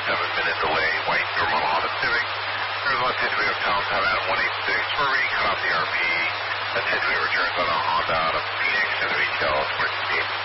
7-minute delay. White, your model Honda Civic. There's one Situate of Tom Adam 186 for reading cut off the RP. That Situate returns on a Honda out of Phoenix and the retail 268.